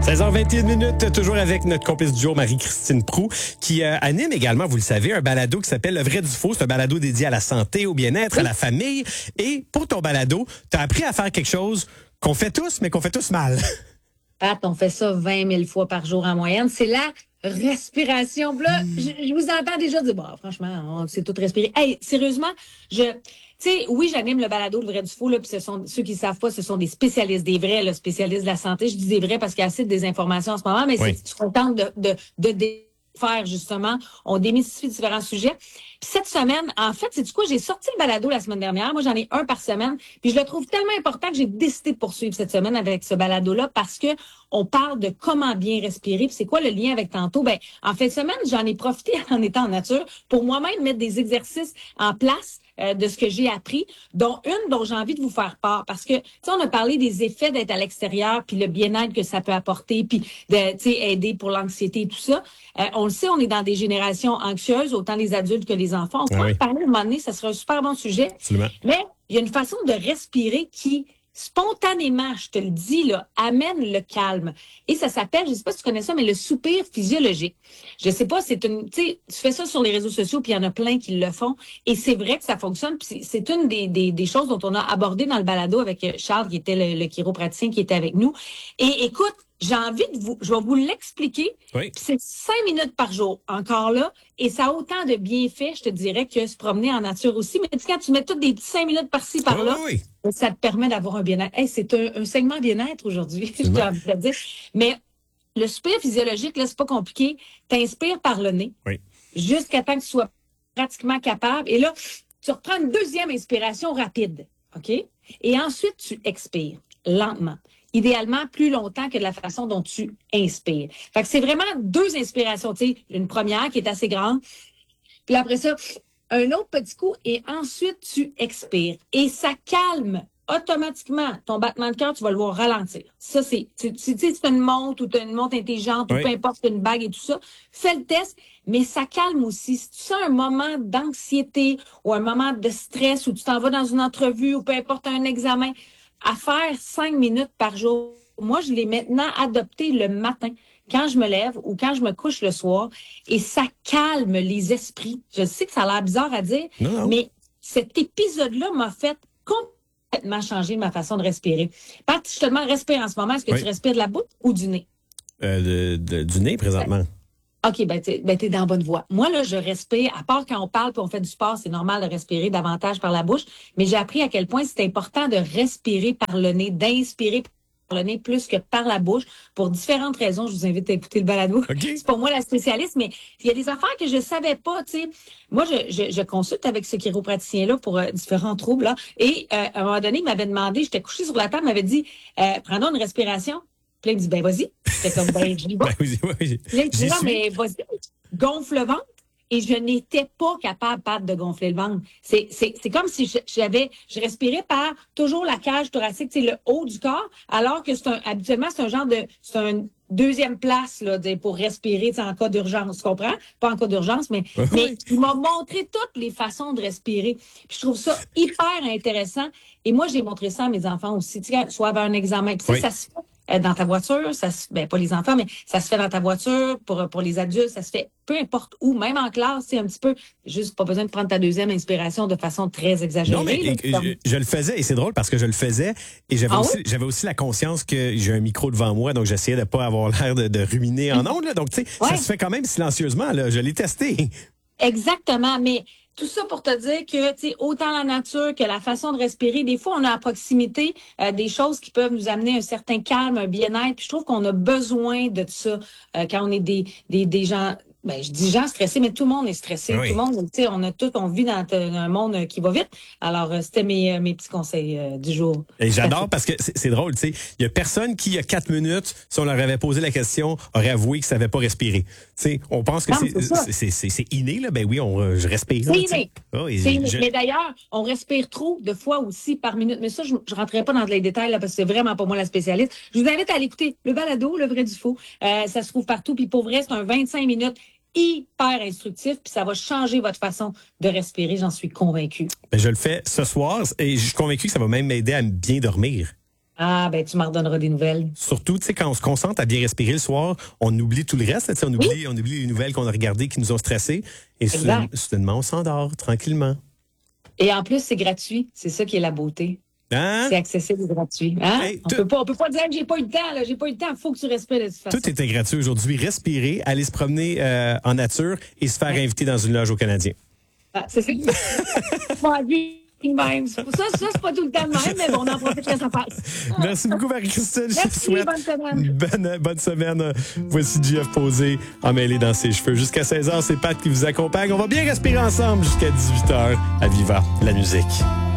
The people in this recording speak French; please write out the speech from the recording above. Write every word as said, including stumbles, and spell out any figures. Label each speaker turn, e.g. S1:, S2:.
S1: seize heures vingt et une minutes, toujours avec notre complice du jour, Marie-Christine Proulx, qui euh, anime également, vous le savez, un balado qui s'appelle Le vrai du faux. C'est un balado dédié à la santé, au bien-être, à la famille. Et pour ton balado, tu as appris à faire quelque chose qu'on fait tous, mais qu'on fait tous mal.
S2: Pat, on fait ça vingt mille fois par jour en moyenne. C'est la respiration. Puis là, je, je vous entends déjà dire, bah, franchement, on sait tout respirer. Hey, sérieusement, je, tu sais, oui, j'anime le balado, le vrai du faux, là, puis ce sont, ceux qui ne savent pas, ce sont des spécialistes, des vrais, là, spécialistes de la santé. Je dis des vrais parce qu'il y a assez de désinformation en ce moment, mais oui. c'est, je suis contente de, de, de, de faire, justement. On démystifie différents sujets. Puis cette semaine, en fait, c'est du coup, j'ai sorti le balado la semaine dernière. Moi, j'en ai un par semaine. Puis je le trouve tellement important que j'ai décidé de poursuivre cette semaine avec ce balado-là parce que on parle de comment bien respirer. Puis c'est quoi le lien avec tantôt? Ben, en fin de semaine, j'en ai profité en étant en nature pour moi-même mettre des exercices en place euh, de ce que j'ai appris, dont une dont j'ai envie de vous faire part. Parce que, tu sais, on a parlé des effets d'être à l'extérieur, puis le bien-être que ça peut apporter, puis de, tu sais, aider pour l'anxiété et tout ça. Euh, on le sait, on est dans des générations anxieuses, autant les adultes que les enfants. On peut ah oui. en parler à un moment donné, ça serait un super bon sujet.
S1: Absolument.
S2: Mais il y a une façon de respirer qui, spontanément, je te le dis, là, amène le calme. Et ça s'appelle, je sais pas si tu connais ça, mais le soupir physiologique. Je sais pas, c'est une, tu sais, tu fais ça sur les réseaux sociaux, puis il y en a plein qui le font. Et c'est vrai que ça fonctionne. Puis c'est, c'est une des, des, des choses dont on a abordé dans le balado avec Charles, qui était le, le chiropraticien qui était avec nous. Et écoute, j'ai envie de vous, je vais vous l'expliquer.
S1: Oui.
S2: C'est cinq minutes par jour, encore là, et ça a autant de bienfaits, je te dirais, que se promener en nature aussi. Mais tu sais, quand tu mets toutes des petits cinq minutes par-ci, par-là,
S1: oui, oui.
S2: ça te permet d'avoir un bien-être. Hey, c'est un, un segment bien-être aujourd'hui, je t'ai envie de te dire. Mais le soupir physiologique, là, c'est pas compliqué. T'inspires par le nez,
S1: oui.
S2: jusqu'à temps que tu sois pratiquement capable. Et là, tu reprends une deuxième inspiration rapide, OK? Et ensuite, tu expires lentement. Idéalement, plus longtemps que de la façon dont tu inspires. Fait que c'est vraiment deux inspirations, tu sais, une première qui est assez grande, puis après ça, un autre petit coup, et ensuite tu expires. Et ça calme automatiquement ton battement de cœur, tu vas le voir ralentir. Ça, c'est, tu sais, c'est une montre ou tu as une montre intelligente oui. ou peu importe, une bague et tout ça, fais le test, mais ça calme aussi. Si tu sens un moment d'anxiété ou un moment de stress ou tu t'en vas dans une entrevue ou peu importe un examen, à faire cinq minutes par jour. Moi, je l'ai maintenant adopté le matin, quand je me lève ou quand je me couche le soir, et ça calme les esprits. Je sais que ça a l'air bizarre à dire,
S1: non, non.
S2: mais cet épisode-là m'a fait complètement changer ma façon de respirer. Pat, je te demande, respire en ce moment. Est-ce que oui. tu respires de la bouche ou du nez?
S1: Euh, de, de, du nez, présentement.
S2: OK, ben t'es, ben t'es dans la bonne voie. Moi, là, je respire, à part quand on parle puis on fait du sport, c'est normal de respirer davantage par la bouche, mais j'ai appris à quel point c'est important de respirer par le nez, d'inspirer par le nez plus que par la bouche, pour différentes raisons. Je vous invite à écouter le balado.
S1: Okay.
S2: C'est pour moi la spécialiste, mais il y a des affaires que je savais pas, tu sais. Moi, je, je, je consulte avec ce chiropraticien-là pour euh, différents troubles, là, et euh, à un moment donné, il m'avait demandé, j'étais couchée sur la table, il m'avait dit, euh, prends-donc une respiration. Puis là, il me dit, ben vas-y. J'étais comme, ben je dis, bon.
S1: ben, oui, oui.
S2: Puis là, il dit, non, mais vas-y, gonfle le ventre. Et je n'étais pas capable, Pat, de gonfler le ventre. C'est, c'est, c'est comme si j'avais, je respirais par toujours la cage thoracique, c'est le haut du corps, alors que c'est un, habituellement, c'est un genre de, c'est un deuxième place, là, pour respirer, en cas d'urgence, tu comprends? Pas en cas d'urgence, mais, oui. mais il m'a montré toutes les façons de respirer. Puis je trouve ça hyper intéressant. Et moi, j'ai montré ça à mes enfants aussi, tu sais, soit avant un examen. Puis oui. ça se fait dans ta voiture, ça se, ben pas les enfants, mais ça se fait dans ta voiture, pour, pour les adultes, ça se fait peu importe où, même en classe, c'est un petit peu, juste pas besoin de prendre ta deuxième inspiration de façon très exagérée.
S1: Non, mais et, je, je le faisais, et c'est drôle parce que je le faisais, et j'avais, ah aussi, oui? j'avais aussi la conscience que j'ai un micro devant moi, donc j'essayais de pas avoir l'air de, de ruminer en ondes, là. Donc, tu sais, ouais. ça se fait quand même silencieusement, là. Je l'ai testé.
S2: Exactement, mais tout ça pour te dire que, tu sais, autant la nature que la façon de respirer, des fois, on a à proximité euh, des choses qui peuvent nous amener un certain calme, un bien-être. Puis je trouve qu'on a besoin de ça euh, quand on est des, des, des gens... Ben, je dis gens stressés, mais tout le monde est stressé. Oui. Tout le monde, tu sais, on a tout, on vit dans un monde qui va vite. Alors, euh, c'était mes, mes petits conseils euh, du jour.
S1: Et j'adore parce que c'est, c'est drôle, tu sais. Il y a personne qui, il y a quatre minutes, si on leur avait posé la question, aurait avoué qu'il savait pas respirer. Tu sais, on pense que non, c'est, c'est, c'est, c'est, c'est inné, là. Ben oui, on, je respire.
S2: C'est
S1: là,
S2: inné.
S1: Oh,
S2: c'est inné.
S1: Je...
S2: Mais d'ailleurs, on respire trop de fois aussi par minute. Mais ça, je, je rentrerai pas dans les détails, là, parce que c'est vraiment pas moi la spécialiste. Je vous invite à aller écouter le balado, le vrai du faux. Euh, ça se trouve partout. Puis pour vrai, c'est un vingt-cinq minutes hyper instructif, puis ça va changer votre façon de respirer, j'en suis convaincue.
S1: Ben, je le fais ce soir et je suis convaincue que ça va même m'aider à bien dormir.
S2: Ah, ben tu m'en redonneras des nouvelles.
S1: Surtout, tu sais, quand on se concentre à bien respirer le soir, on oublie tout le reste. Tu sais, on oublie, oui. on oublie les nouvelles qu'on a regardées qui nous ont stressés. Et soudainement, soudainement, on s'endort tranquillement.
S2: Et en plus, c'est gratuit. C'est ça qui est la beauté. Hein? C'est accessible et gratuit. Hein? Hey, on peut pas, on peut pas dire que j'ai pas eu le temps. Là. J'ai pas eu le temps. Il faut que tu respires de toute façon.
S1: Tout était gratuit aujourd'hui. Respirer, aller se promener euh, en nature et se faire ouais. inviter dans une loge au Canadien.
S2: Ah, c'est ça. Même. Ça, ça c'est pas tout le temps de même, mais bon, on en profite quand ça passe.
S1: Merci beaucoup, Marie-Christine.
S2: Merci, je souhaite bonne semaine.
S1: Bonne, bonne semaine. Voici J F Posé emmêlé dans ses cheveux. Jusqu'à seize heures, c'est Pat qui vous accompagne. On va bien respirer ensemble jusqu'à dix-huit heures à Viva la musique.